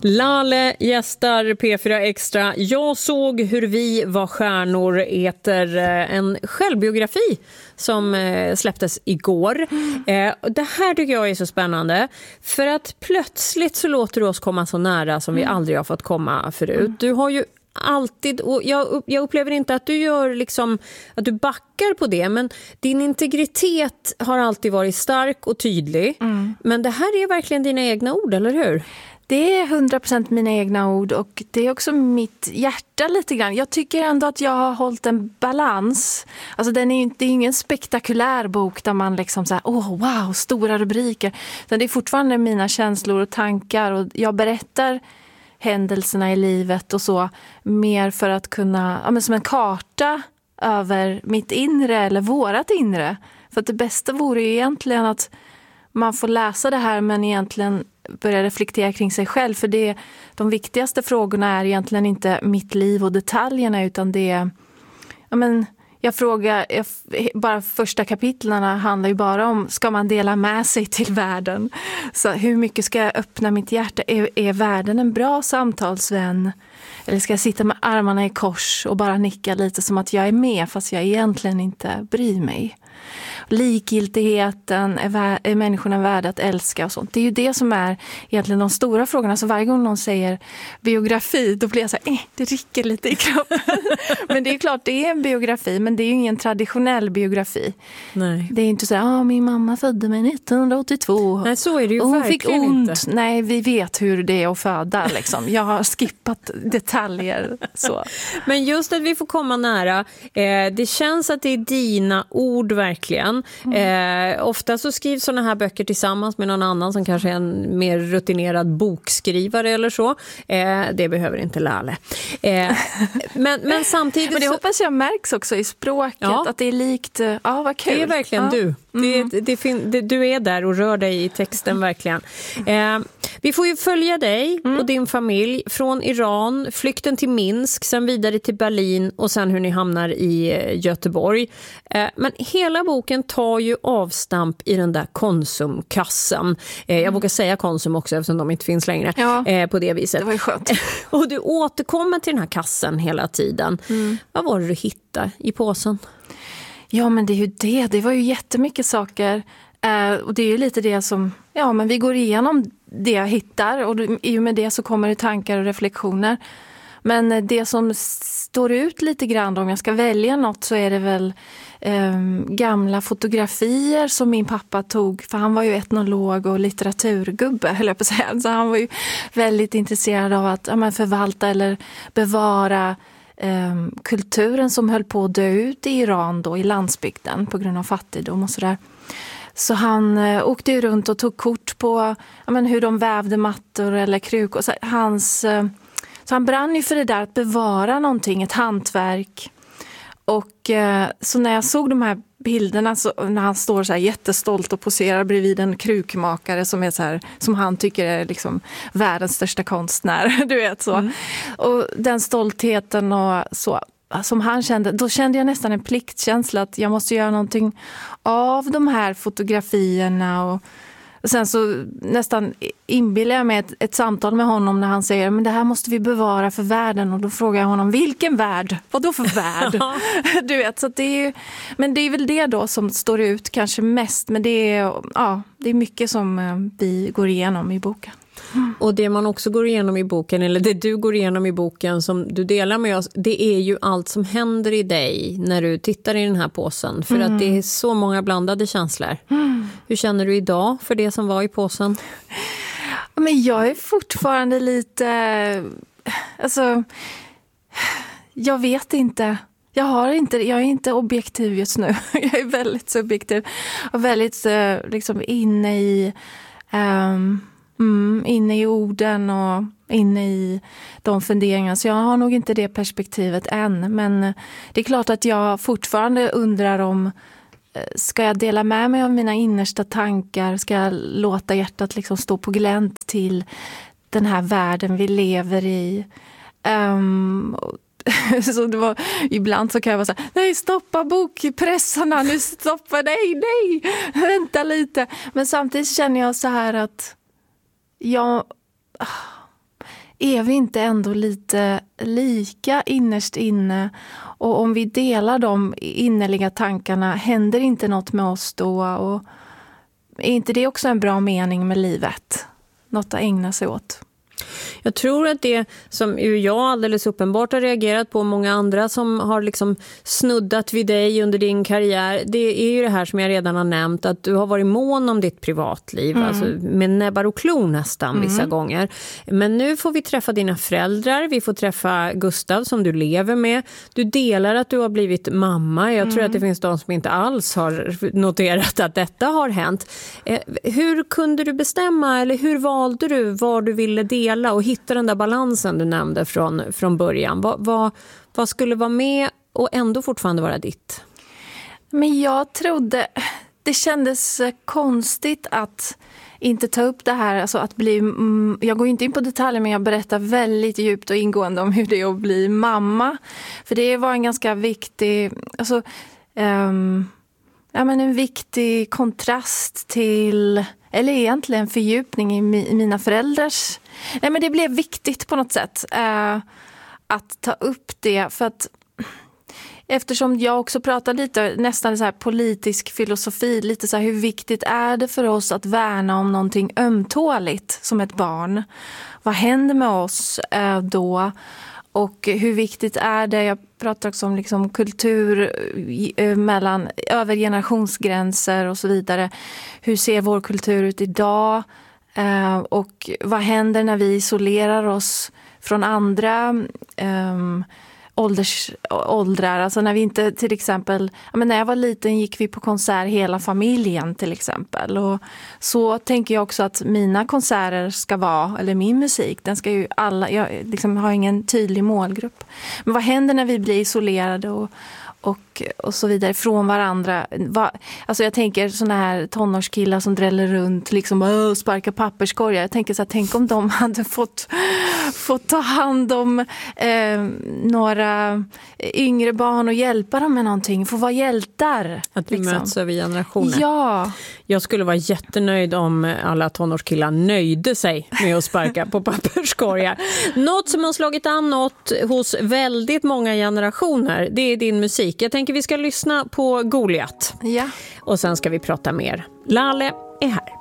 Lale gästar P4 Extra. Jag såg hur vi var stjärnor heter en självbiografi som släpptes igår. Det här tycker jag är så spännande för att plötsligt så låter du oss komma så nära som vi aldrig har fått komma förut. Du har ju alltid, och jag upplever inte att du gör liksom att du backar på det, men din integritet har alltid varit stark och tydlig. Men det här är verkligen dina egna ord, eller hur? Det är 100% mina egna ord och det är också mitt hjärta lite grann. Jag tycker ändå att jag har hållit en balans. Alltså det är ingen spektakulär bok där man liksom så här, wow, stora rubriker. Så det är fortfarande mina känslor och tankar och jag berättar händelserna i livet och så mer för att kunna, som en karta över mitt inre eller vårat inre. För att det bästa vore ju egentligen att man får läsa det här men egentligen börja reflektera kring sig själv. För de viktigaste frågorna är egentligen inte mitt liv och detaljerna utan det är, bara första kapitlarna handlar ju bara om, ska man dela med sig till världen? Så hur mycket ska jag öppna mitt hjärta? Är världen en bra samtalsvän? Eller ska jag sitta med armarna i kors och bara nicka lite som att jag är med fast jag egentligen inte bryr mig? Likgiltigheten, är människorna värda att älska och sånt. Det är ju det som är egentligen de stora frågorna. Så varje gång någon säger biografi, då blir jag så här, det rycker lite i kroppen. Men det är klart, det är en biografi, men det är ju ingen traditionell biografi. Nej. Det är inte så här, min mamma födde mig 1982. Nej, så är det ju hon verkligen fick ont. inte. Nej, vi vet hur det är att föda liksom. Jag har skippat detaljer. Så. Men just att vi får komma nära, det känns att det är dina ord verkligen. Ofta så skrivs såna här böcker tillsammans med någon annan som kanske är en mer rutinerad bokskrivare eller så. Det behöver inte Lale. Men samtidigt... Men det hoppas jag märks också i språket, att det är likt... vad kul. Det är verkligen du. Du är där och rör dig i texten verkligen. Vi får ju följa dig och din familj från Iran, flykten till Minsk, sen vidare till Berlin och sen hur ni hamnar i Göteborg. Men hela boken tar ju avstamp i den där Konsumkassen. Jag vågar säga Konsum också eftersom de inte finns längre på det viset. Det var ju skönt. Och du återkommer till den här kassen hela tiden. Vad var det du hittade i påsen? Ja, men det är ju det. Det var ju jättemycket saker. Och det är ju lite det som... Ja, men vi går igenom det jag hittar. Och i och med det så kommer det tankar och reflektioner. Men det som står ut lite grann, om jag ska välja något, så är det väl gamla fotografier som min pappa tog. För han var ju etnolog och litteraturgubbe, höll jag på att säga. Så han var ju väldigt intresserad av att förvalta eller bevara kulturen som höll på att dö ut i Iran då, i landsbygden på grund av fattigdom och sådär. Så han åkte ju runt och tog kort på hur de vävde mattor eller krukor. Så han brann ju för det där att bevara någonting, ett hantverk. Och så när jag såg de här bilderna, så, när han står så här jättestolt och poserar bredvid en krukmakare som är så här, som han tycker är liksom världens största konstnär, du vet så. Och den stoltheten och så som han kände, då kände jag nästan en pliktkänsla att jag måste göra någonting av de här fotografierna och sen så nästan inbillar jag mig ett samtal med honom när han säger men det här måste vi bevara för världen, och då frågar jag honom, vilken värld? Vad då för värld? Du vet, så att det är, men det är väl det då som står ut kanske mest, men det är mycket som vi går igenom i boken. Och det man också går igenom i boken, eller det du går igenom i boken som du delar med oss, det är ju allt som händer i dig när du tittar i den här påsen. För att det är så många blandade känslor. Hur känner du idag för det som var i påsen? Men jag är fortfarande lite... jag vet inte. Jag är inte objektiv just nu. Jag är väldigt subjektiv. Och väldigt liksom inne i orden och inne i de funderingarna. Så jag har nog inte det perspektivet än. Men det är klart att jag fortfarande undrar om ska jag dela med mig av mina innersta tankar? Ska jag låta hjärtat liksom stå på glänt till den här världen vi lever i? Så det var, ibland så kan jag vara så här, nej, stoppa bokpressarna, nu stoppa, nej, vänta lite. Men samtidigt känner jag så här att är vi inte ändå lite lika innerst inne? Och om vi delar de innerliga tankarna, händer inte något med oss då? Och är inte det också en bra mening med livet? Något att ägna sig åt? Jag tror att det som jag alldeles uppenbart har reagerat på, många andra som har liksom snuddat vid dig under din karriär, det är ju det här som jag redan har nämnt, att du har varit mån om ditt privatliv, alltså med näbbar och klor nästan vissa gånger. Men nu får vi träffa dina föräldrar, vi får träffa Gustav som du lever med. Du delar att du har blivit mamma. Jag tror att det finns de som inte alls har noterat att detta har hänt. Hur kunde du bestämma, eller hur valde du vad du ville dela och hitta den där balansen du nämnde från början? Vad skulle vara med och ändå fortfarande vara ditt? Men jag trodde, det kändes konstigt att inte ta upp det här, alltså att bli, jag går inte in på detaljer, men jag berättar väldigt djupt och ingående om hur det är att bli mamma. För det var en ganska viktig, alltså, en viktig kontrast till, eller egentligen fördjupning i mina föräldrars. Nej, men det blev viktigt på något sätt att ta upp det, för att eftersom jag också pratar lite nästan så här politisk filosofi, lite så här, hur viktigt är det för oss att värna om någonting ömtåligt som ett barn? Vad händer med oss då? Och hur viktigt är det, jag pratar också om liksom kultur mellan, över generationsgränser och så vidare. Hur ser vår kultur ut idag? Och vad händer när vi isolerar oss från andra åldrar? Alltså när vi inte, till exempel, när jag var liten gick vi på konsert hela familjen till exempel. Och så tänker jag också att mina konserter ska vara, eller min musik, den ska ju alla, jag liksom har ingen tydlig målgrupp. Men vad händer när vi blir isolerade och så vidare från varandra? Alltså jag tänker såna här tonårskillar som dräller runt liksom och sparkar papperskorgar. Jag tänker så här, tänk om de hade fått ta hand om några yngre barn och hjälpa dem med någonting, få vara hjältar. Att vi möts över generationer. Ja. Jag skulle vara jättenöjd om alla tonårskillar nöjde sig med att sparka på papperskorgar. Något som har slagit an något hos väldigt många generationer, det är din musik. Jag tänker vi ska lyssna på Goliat. Ja. Och sen ska vi prata mer. Laleh är här.